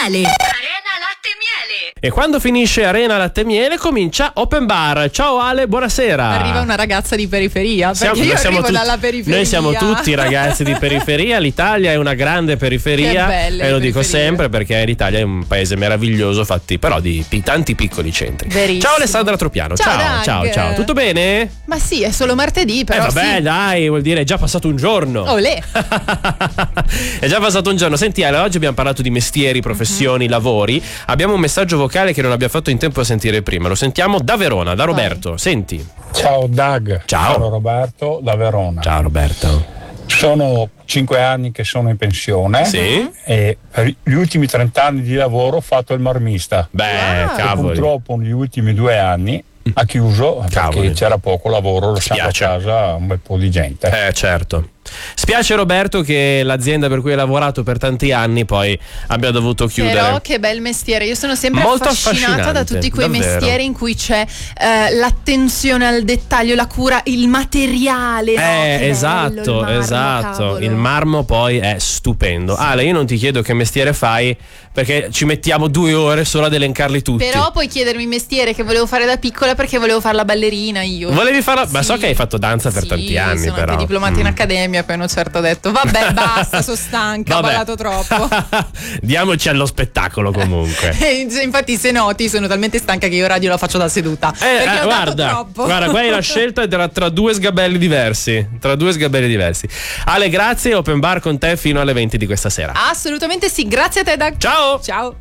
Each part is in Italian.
Miele. Arena Latte Miele. E quando finisce Arena Latte Miele comincia Open Bar. Ciao Ale, buonasera. Arriva una ragazza di periferia, perché io arrivo dalla periferia. Noi siamo tutti ragazzi di periferia. L'Italia è una grande periferia. Che belle e lo le dico periferie. sempre perché l'Italia è un paese meraviglioso, fatti però di tanti piccoli centri. Verissimo. Ciao Alessandra Tropiano. Ciao, Doug. ciao. Tutto bene? Ma sì, è solo martedì, però Vabbè, sì. dai, vuol dire è già passato un giorno. Olè. È già passato un giorno. Senti Ale, oggi abbiamo parlato di mestieri, professioni, lavori. Abbiamo un messaggio vocale che non abbiamo fatto in tempo a sentire prima. Lo sentiamo da Verona, da Roberto. Senti. Ciao Doug, Ciao. sono Roberto da Verona. Ciao Roberto. Sono 5 anni che sono in pensione. Sì. E per gli ultimi 30 anni di lavoro ho fatto il marmista. Beh, Wow. cavoli. Purtroppo negli ultimi 2 anni ha chiuso Cavoli. perché c'era poco lavoro, lasciando a Spiace. casa un bel po' di gente. Certo. Spiace Roberto che l'azienda per cui hai lavorato per tanti anni poi abbia dovuto chiudere. Però che bel mestiere, io sono sempre Molto affascinata da affascinante, tutti quei davvero. mestieri in cui c'è l'attenzione al dettaglio, la cura, il materiale. no? Che bello, Esatto, il marmo, esatto. cavolo. Il marmo poi è stupendo. Ale, io non ti chiedo che mestiere fai perché ci mettiamo 2 ore solo ad elencarli tutti. Però puoi chiedermi il mestiere che volevo fare da piccola perché volevo fare la ballerina io. Volevi farla? Ma Sì. so che hai fatto danza per Sì, tanti anni, sono però. anche diplomata in accademia, poi hanno certo detto vabbè basta, sono stanca, ho Vabbè. ballato troppo. Diamoci allo spettacolo comunque. E infatti se noti sono talmente stanca che io radio la faccio da seduta perché ho dato troppo. Guarda, qua è la scelta tra 2 sgabelli diversi. Ale, grazie. Open Bar con te fino alle 20 di questa sera. Assolutamente sì, grazie a te Doug. Ciao. Ciao.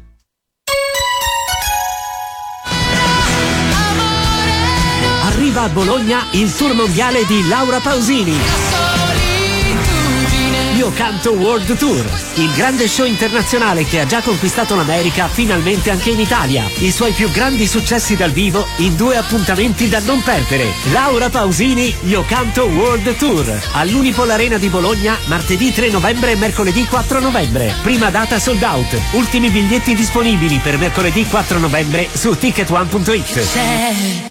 Arriva a Bologna il tour mondiale di Laura Pausini. Io canto World Tour, il grande show internazionale che ha già conquistato l'America, finalmente anche in Italia. I suoi più grandi successi dal vivo in 2 appuntamenti da non perdere. Laura Pausini, Io canto World Tour, all'Unipol Arena di Bologna, martedì 3 novembre e mercoledì 4 novembre. Prima data sold out, ultimi biglietti disponibili per mercoledì 4 novembre su ticketone.it.